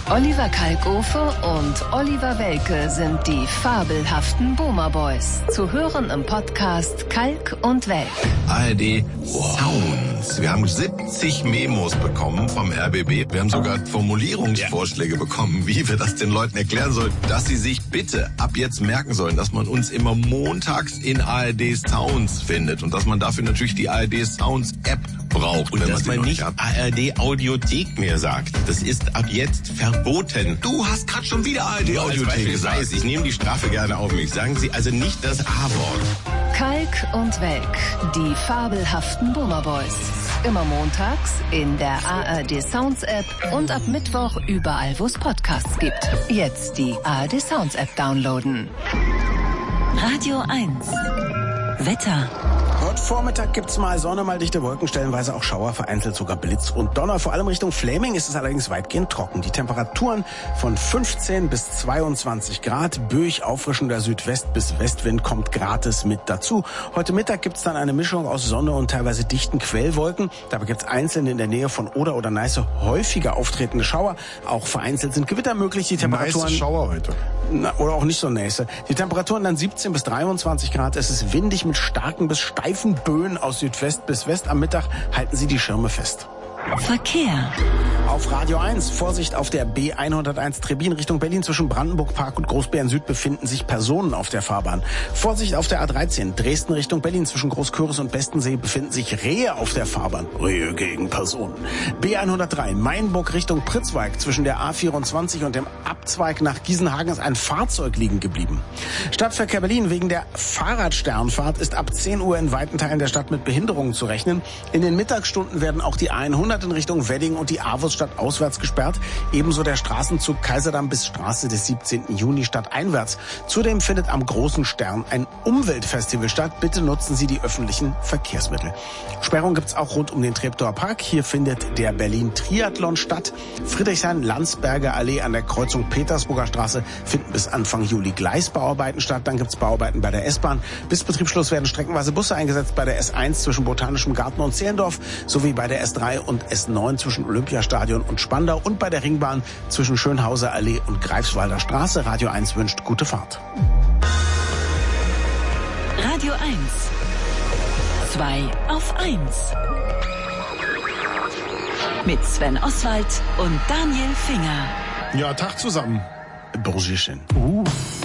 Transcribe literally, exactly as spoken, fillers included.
Oliver Kalkofe und Oliver Welke sind die fabelhaften Boomer Boys. Zu hören im Podcast Kalk und Welk. A R D Sounds. Wir haben siebzig Memos bekommen vom R B B. Wir haben sogar Formulierungsvorschläge ja. bekommen, wie wir das den Leuten erklären sollen, dass sie sich bitte ab jetzt merken sollen, dass man uns immer montags in A R D Sounds findet und dass man dafür natürlich die A R D Sounds App braucht. Und wenn dass man, man nicht hat. A R D Audiothek mehr sagt. Das ist ab jetzt verboten. Du hast gerade schon wieder A R D Audiothek gesagt. Ich, ich nehme die Strafe gerne auf mich. Sagen Sie also nicht das A-Wort. Kalk und Welk, die fabelhaften Boomer Boys. Immer montags in der A R D Sounds App und ab Mittwoch überall, wo es Podcasts gibt. Jetzt die A R D Sounds App downloaden. Radio eins. Wetter. Heute Vormittag gibt's mal Sonne, mal dichte Wolken, stellenweise auch Schauer, vereinzelt sogar Blitz und Donner. Vor allem Richtung Fläming ist es allerdings weitgehend trocken. Die Temperaturen von fünfzehn bis zweiundzwanzig Grad. Böig auffrischender Südwest- bis Westwind kommt gratis mit dazu. Heute Mittag gibt's dann eine Mischung aus Sonne und teilweise dichten Quellwolken. Dabei gibt's einzeln in der Nähe von Oder oder Neiße häufiger auftretende Schauer. Auch vereinzelt sind Gewitter möglich. Die Temperaturen... Neiße Schauer heute. Na, oder auch nicht so Neiße. Die Temperaturen dann siebzehn bis dreiundzwanzig Grad. Es ist windig mit starken bis steifen Böen aus Südwest bis West. Am Mittag halten Sie die Schirme fest. Verkehr. Auf Radio eins, Vorsicht auf der B hunderteins Trebin Richtung Berlin zwischen Brandenburg Park und Großbären Süd befinden sich Personen auf der Fahrbahn. Vorsicht auf der A dreizehn, Dresden Richtung Berlin zwischen Großküritz und Bestensee befinden sich Rehe auf der Fahrbahn. Rehe gegen Personen. B hundertdrei, Mainburg Richtung Pritzwalk zwischen der A vierundzwanzig und dem Abzweig nach Giesenhagen ist ein Fahrzeug liegen geblieben. Stadtverkehr Berlin wegen der Fahrradsternfahrt ist ab zehn Uhr in weiten Teilen der Stadt mit Behinderungen zu rechnen. In den Mittagsstunden werden auch die hundert in Richtung Wedding und die Avusstadt auswärts gesperrt. Ebenso der Straßenzug Kaiserdamm bis Straße des siebzehnten Juni stadteinwärts. Zudem findet am Großen Stern ein Umweltfestival statt. Bitte nutzen Sie die öffentlichen Verkehrsmittel. Sperrung gibt's auch rund um den Treptower Park. Hier findet der Berlin Triathlon statt. Friedrichshain-Landsberger Allee an der Kreuzung Petersburger Straße finden bis Anfang Juli Gleisbauarbeiten statt. Dann gibt's Bauarbeiten bei der S-Bahn. Bis Betriebsschluss werden streckenweise Busse eingesetzt bei der S eins zwischen Botanischem Garten und Zehlendorf sowie bei der S drei und S neun zwischen Olympiastadion und Spandau und bei der Ringbahn zwischen Schönhauser Allee und Greifswalder Straße. Radio eins wünscht gute Fahrt. Radio eins. zwei auf eins. Mit Sven Oswald und Daniel Finger. Ja, Tag zusammen. Brüschchen. Uh.